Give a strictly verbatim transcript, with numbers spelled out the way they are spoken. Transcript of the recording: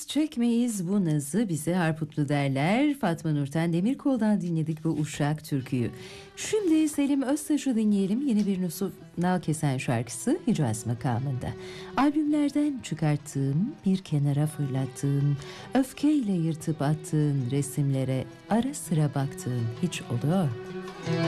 çekmeyiz bu nazı bize Harputlu derler. Fatma Nurten Demirkol'dan dinledik bu Uşak türküyü. Şimdi Selim Öztaş'ı dinleyelim. Yeni bir Nusuf Nalkesen şarkısı Hicaz makamında. Albümlerden çıkarttığım, bir kenara fırlattığım, öfkeyle yırtıp attığın resimlere ara sıra baktığın hiç oluyor.